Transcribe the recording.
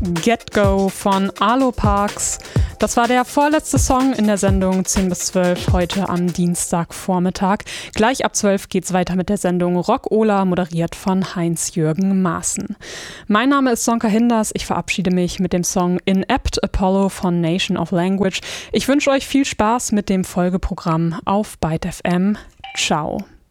Get Go von Arlo Parks. Das war der vorletzte Song in der Sendung 10 bis 12 heute am Dienstagvormittag. Gleich ab 12 geht's weiter mit der Sendung Rock Ola, moderiert von Heinz-Jürgen Maaßen. Mein Name ist Sonka Hinders. Ich verabschiede mich mit dem Song Inept Apollo von Nation of Language. Ich wünsche euch viel Spaß mit dem Folgeprogramm auf Byte FM. Ciao.